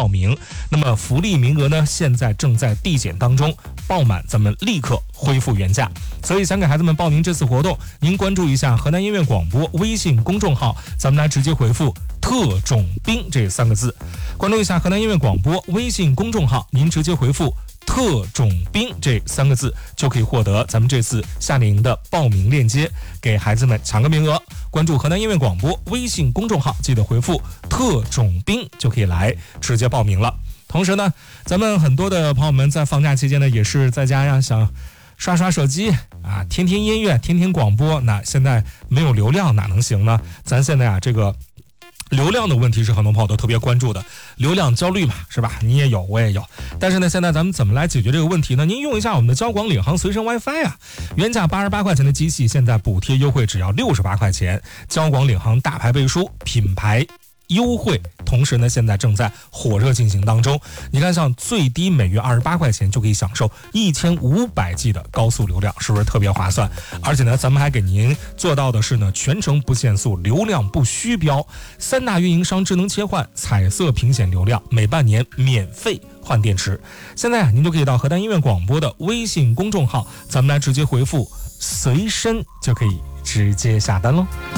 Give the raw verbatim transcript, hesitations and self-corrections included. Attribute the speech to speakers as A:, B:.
A: 报名。那么福利名额呢，现在正在递减当中，报满咱们立刻恢复原价。所以想给孩子们报名这次活动，您关注一下河南音乐广播微信公众号，咱们来直接回复特种兵这三个字。关注一下河南音乐广播微信公众号，您直接回复特种兵这三个字，就可以获得咱们这次夏令营的报名链接，给孩子们抢个名额。关注河南音乐广播微信公众号，记得回复特种兵就可以来直接报名了。同时呢，咱们很多的朋友们在放假期间呢，也是在家呀想刷刷手机啊，听听音乐，听听广播。那现在没有流量哪能行呢？咱现在啊，这个流量的问题是很多朋友都特别关注的，流量焦虑嘛，是吧？你也有，我也有。但是呢，现在咱们怎么来解决这个问题呢？您用一下我们的交广领航随身 WiFi 啊，原价八十八块钱的机器，现在补贴优惠只要六十八块钱。交广领航大牌背书，品牌优惠，同时呢，现在正在火热进行当中。你看，像最低每月二十八块钱就可以享受一千五百 G 的高速流量，是不是特别划算？而且呢，咱们还给您做到的是呢，全程不限速，流量不虚标，三大运营商智能切换，彩色屏显流量，每半年免费换电池。现在啊，您就可以到河南音乐广播的微信公众号，咱们来直接回复随身就可以直接下单喽。